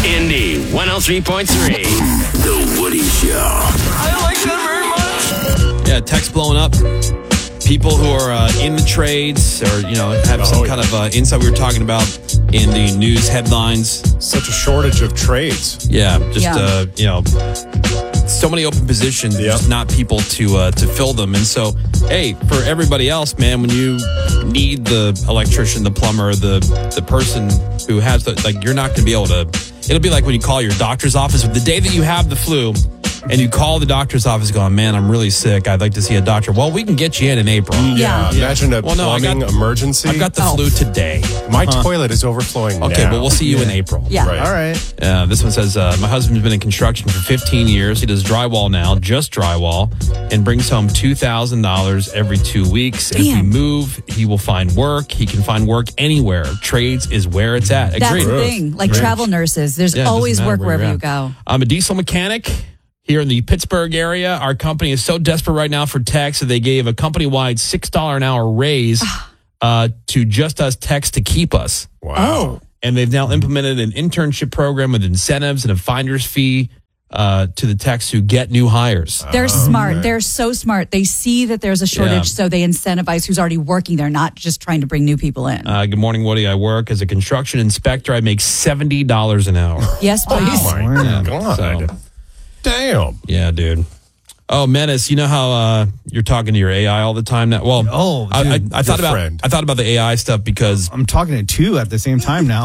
Indy 103.3. The Woody Show. I like that very much. Yeah, text blowing up. People who are in the trades or, have some kind of insight we were talking about in the news headlines. Such a shortage of trades. Yeah, so many open positions, just not people to fill them. And so, hey, for everybody else, man, when you need the electrician, the plumber, the person who has you're not going to be able to. It'll be like when you call your doctor's office the day that you have the flu. And you call the doctor's office going, man, I'm really sick. I'd like to see a doctor. Well, we can get you in April. Yeah. Imagine a plumbing emergency. I've got the flu today. My toilet is overflowing Okay, now. but we'll see you in April. Yeah. Right. All right. This one says, my husband's been in construction for 15 years. He does drywall now, just drywall, and brings home $2,000 every 2 weeks. And if we move, he will find work. He can find work anywhere. Trades is where it's at. That's Agreed. the thing. Like travel nurses, there's Yeah, it doesn't always matter work where wherever you're you at. go. I'm a diesel mechanic here in the Pittsburgh area. Our company is so desperate right now for techs that they gave a company-wide $6 an hour raise to just us techs to keep us. Wow. And they've now implemented an internship program with incentives and a finder's fee to the techs who get new hires. They're smart. They're so smart. They see that there's a shortage, so they incentivize who's already working there, not just trying to bring new people in. Good morning, Woody. I work as a construction inspector. I make $70 an hour. Yes, please. Oh, my God. So- Damn. Yeah, dude. Oh, Menace, you know how you're talking to your AI all the time now? Well, I thought about the AI stuff because I'm talking to two at the same time now.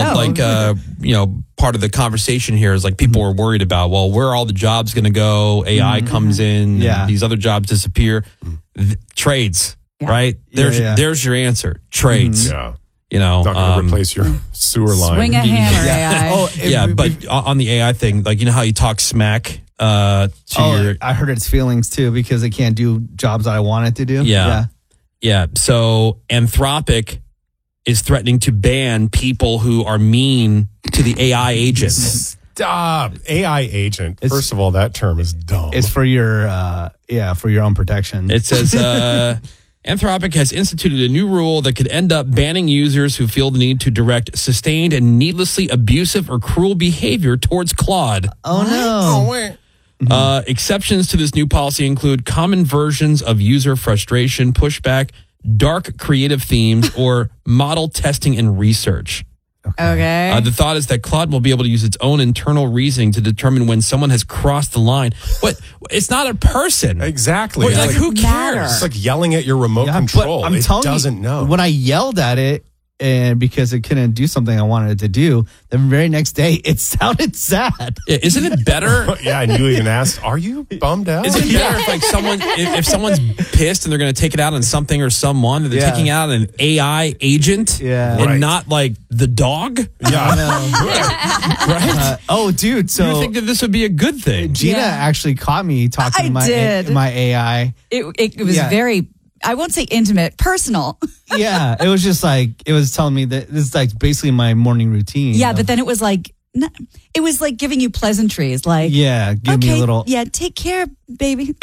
Part of the conversation here is people are worried about, where are all the jobs going to go? AI comes in, and these other jobs disappear. Trades, right? There's your answer. Trades. Yeah. Not going to replace your sewer line. Swing a hammer, AI. But on the AI thing, you know how you talk smack to your... I heard its feelings too because it can't do jobs that I want it to do. Yeah. So Anthropic is threatening to ban people who are mean to the AI agent. Stop. AI agent. First of all, that term is dumb. It's for your own protection. It says... Anthropic has instituted a new rule that could end up banning users who feel the need to direct sustained and needlessly abusive or cruel behavior towards Claude. Oh, no. Exceptions to this new policy include common versions of user frustration, pushback, dark creative themes, or model testing and research. Okay. The thought is that Claude will be able to use its own internal reasoning to determine when someone has crossed the line. But it's not a person. Exactly. Who cares? It's like yelling at your remote control. It doesn't know. When I yelled at it, and because it couldn't do something I wanted it to do, the very next day it sounded sad. Isn't it better? Yeah, and you even asked, "Are you bummed out?" Isn't it better if someone's pissed and they're going to take it out on something or someone, they're taking it out on an AI agent, and not the dog? Yeah, right. Dude, so you think that this would be a good thing? Gina actually caught me talking to my AI. It was very. I won't say intimate, personal. Yeah, it was just it was telling me that this is basically my morning routine. Yeah, but then it was it was like giving you pleasantries, give me a little. Yeah, take care, baby.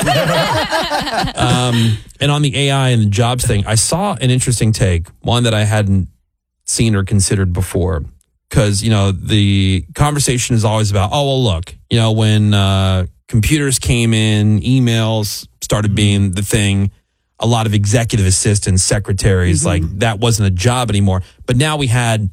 Yeah. And on the AI and the jobs thing, I saw an interesting take, one that I hadn't seen or considered before. Because, the conversation is always about, look, when computers came in, emails started being the thing. A lot of executive assistants, secretaries, that wasn't a job anymore. But now we had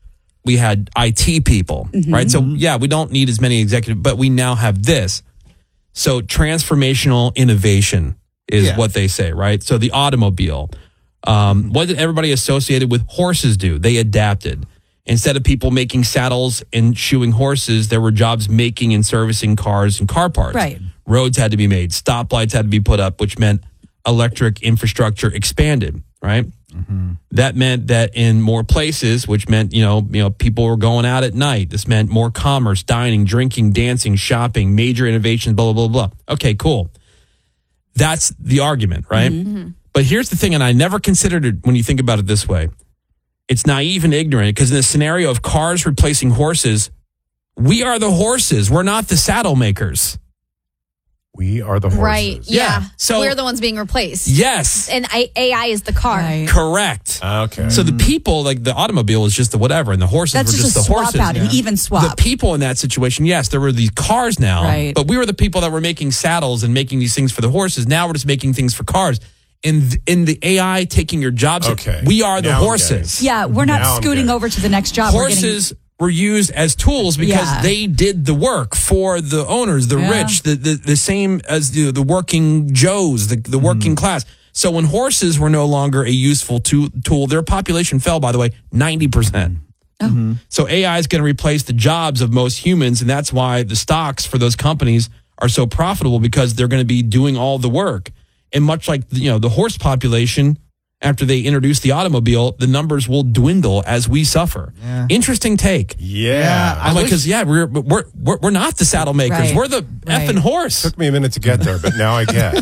IT people, right? So we don't need as many executive, but we now have this. So transformational innovation is what they say, right? So the automobile, what did everybody associated with horses do? They adapted. Instead of people making saddles and shoeing horses, there were jobs making and servicing cars and car parts. Right. Roads had to be made. Stoplights had to be put up, which meant electric infrastructure expanded, right? That meant that in more places, which meant, people were going out at night. This meant more commerce, dining, drinking, dancing, shopping, major innovations, blah, blah, blah, blah. Okay, cool. That's the argument, right? But here's the thing, and I never considered it when you think about it this way. It's naive and ignorant because in the scenario of cars replacing horses, we are the horses. We're not the saddle makers. We are the horses. Right. Yeah. So we're the ones being replaced. yes, And AI is the car. Right. correct. Okay. So the people, like the automobile, is just the whatever, and the horses That's were just just a the swap horses. out, an even swap. The people in that situation, yes, there were these cars now, Right. but we were the people that were making saddles and making these things for the horses. Now we're just making things for cars. In the AI taking your jobs, Okay. we are the Now I'm horses. Yeah, we're not Now I'm scooting getting it. over to the next job. We're getting- Horses were used as tools because Yeah. they did the work for the owners, the Yeah. rich, the same as the working Joes, the working class. So when horses were no longer a useful tool, their population fell, by the way, 90%. So AI is going to replace the jobs of most humans, and that's why the stocks for those companies are so profitable, because they're going to be doing all the work. And much like the horse population, after they introduce the automobile, the numbers will dwindle as we suffer. Yeah. Interesting take. Yeah. I'm like, because we're not the saddle makers. Right. We're the Right. effing horse, Took me a minute to get there, but now I get.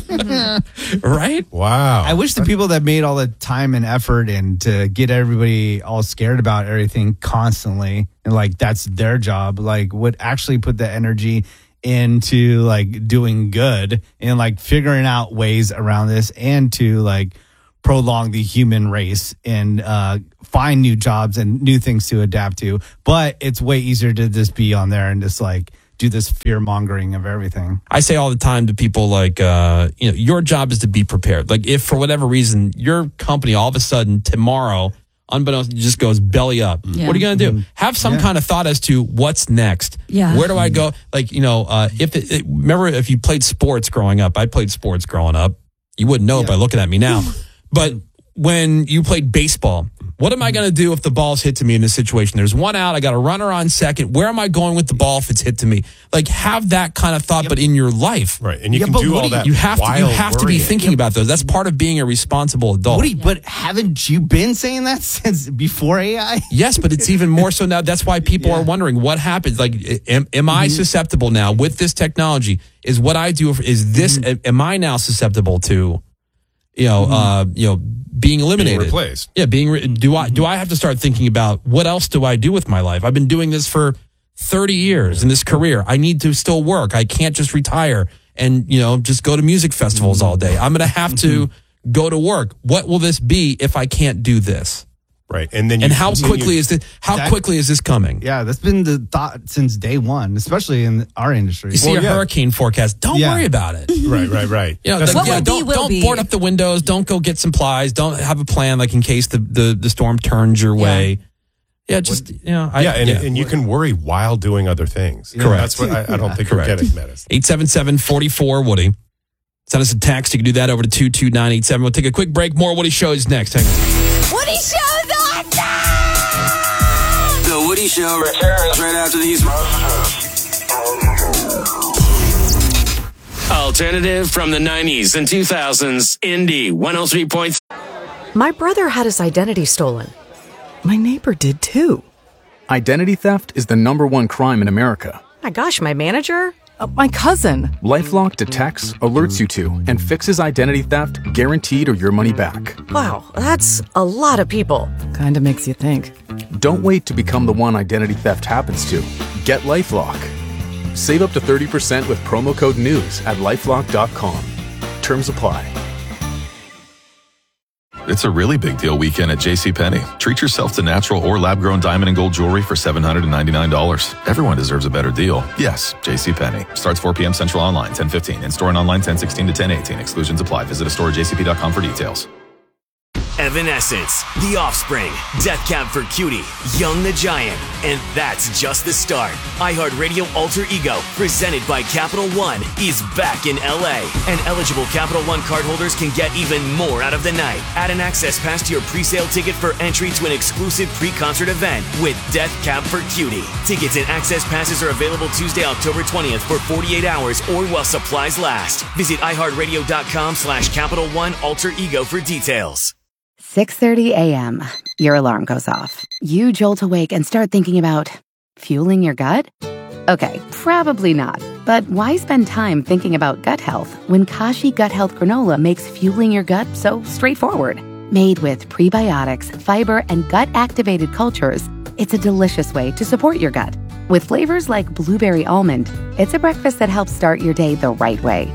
right? Wow. I wish the people that made all the time and effort and to get everybody all scared about everything constantly, and like that's their job, like would actually put the energy into like doing good and like figuring out ways around this, and to like prolong the human race and find new jobs and new things to adapt to. But it's way easier to just be on there and just like do this fear mongering of everything. I say all the time to people, like, your job is to be prepared. Like, if for whatever reason your company all of a sudden tomorrow, unbeknownst, just goes belly up, Yeah. what are you going to do? Have some kind of thought as to what's next. Yeah. Where do I go? Like, remember if you played sports growing up? I played sports growing up. You wouldn't know it by looking at me now. But when you played baseball, what am I going to do if the ball's hit to me in this situation? There's one out. I got a runner on second. Where am I going with the ball if it's hit to me? Like, have that kind of thought, but in your life. Right. And you Yeah, can but do all Woody, that. You have to be worrying. thinking about those. That's part of being a responsible adult. Woody, but haven't you been saying that since before AI? Yes, but it's even more so now. That's why people are wondering what happens. Like, am I susceptible now with this technology? Is what I do, am I now susceptible to, being eliminated? Being replaced. Yeah, do I have to start thinking about what else do I do with my life? I've been doing this for 30 years in this career. I need to still work. I can't just retire and, just go to music festivals all day. I'm going to have to go to work. What will this be if I can't do this? Right. And then How quickly is this coming? Yeah, that's been the thought since day one, especially in our industry. You see a hurricane forecast. Don't worry about it. Right. That's- What will be, don't will be. board up the windows. Don't go get supplies. Don't have a plan, like, in case the storm turns your way. Yeah, just and you can worry while doing other things. Correct. That's what I don't think Correct. you're getting, Menace. 877-44-WOODY. Send us a text. You can do that over to 22987. We'll take a quick break. More Woody Shows next. Hang on. Woody Show's awesome! The Woody Show returns right after these. Alternative from the 90s and 2000s. Indie 103.3. My brother had his identity stolen. My neighbor did too. Identity theft is the #1 crime in America. My gosh, my manager? My cousin. LifeLock detects, alerts you to, and fixes identity theft guaranteed or your money back. Wow, that's a lot of people. Kinda makes you think. Don't wait to become the one identity theft happens to. Get LifeLock. Save up to 30% with promo code NEWS at LifeLock.com. Terms apply. It's a really big deal weekend at JCPenney. Treat yourself to natural or lab-grown diamond and gold jewelry for $799. Everyone deserves a better deal. Yes, JCPenney. Starts 4 p.m. Central online, 10:15. In-store and online, 10:16 to 10:18. Exclusions apply. Visit a store at jcp.com for details. Evanescence, The Offspring, Death Cab for Cutie, Young the Giant, and that's just the start. iHeartRadio Alter Ego, presented by Capital One, is back in LA, and eligible Capital One cardholders can get even more out of the night. Add an access pass to your pre-sale ticket for entry to an exclusive pre-concert event with Death Cab for Cutie. Tickets and access passes are available Tuesday, October 20th for 48 hours or while supplies last. Visit iHeartRadio.com/Capital One Alter Ego for details. 6:30 a.m. Your alarm goes off. You jolt awake and start thinking about fueling your gut? Okay, probably not. But why spend time thinking about gut health when Kashi Gut Health Granola makes fueling your gut so straightforward? Made with prebiotics, fiber, and gut-activated cultures, it's a delicious way to support your gut. With flavors like blueberry almond, it's a breakfast that helps start your day the right way.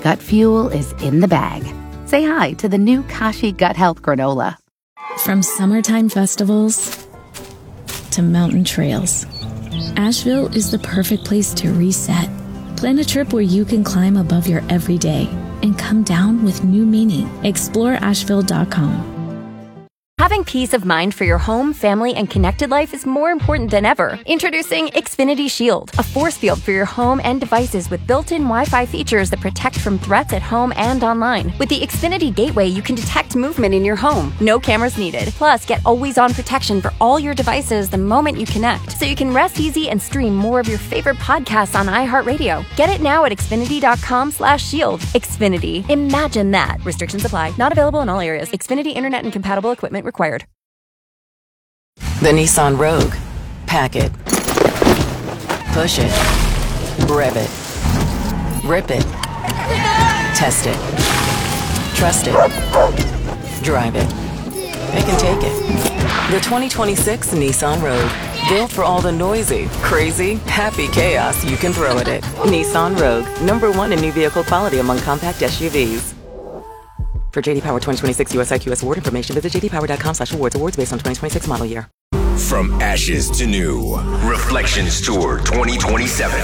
Gut fuel is in the bag. Say hi to the new Kashi Gut Health Granola. From summertime festivals to mountain trails, Asheville is the perfect place to reset. Plan a trip where you can climb above your everyday and come down with new meaning. Explore Asheville.com. Having peace of mind for your home, family, and connected life is more important than ever. Introducing Xfinity Shield, a force field for your home and devices with built-in Wi-Fi features that protect from threats at home and online. With the Xfinity Gateway, you can detect movement in your home. No cameras needed. Plus, get always-on protection for all your devices the moment you connect, so you can rest easy and stream more of your favorite podcasts on iHeartRadio. Get it now at Xfinity.com/shield. Xfinity. Imagine that. Restrictions apply. Not available in all areas. Xfinity Internet and compatible equipment required. The Nissan Rogue. Pack it. Push it. Rev it. Rip it. Test it. Trust it. Drive it. It can take it. The 2026 Nissan Rogue. Built for all the noisy, crazy, happy chaos you can throw at it. Nissan Rogue. #1 in new vehicle quality among compact SUVs. For JD Power 2026 US IQS award information, visit jdpower.com/awards. Awards based on 2026 model year. From ashes to new. Reflections Tour 2027.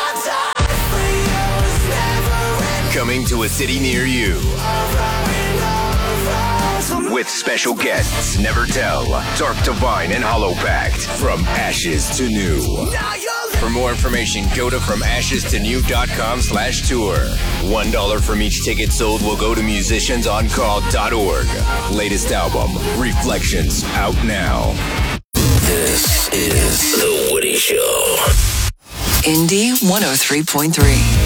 Coming to a city near you. With special guests Never Tell, Dark Divine, and Hollow Pact. From ashes to new. For more information, go to FromAshesToNew.com/tour. $1 from each ticket sold will go to musiciansoncall.org. Latest album, Reflections, out now. This is The Woody Show. Indy 103.3.